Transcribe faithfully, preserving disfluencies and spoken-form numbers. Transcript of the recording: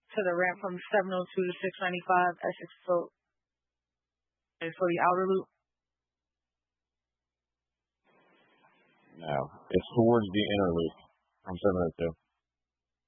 to the ramp from seven oh two to six ninety-five, Essex Road. It's for the outer loop. No, it's towards the inner loop from seven oh two.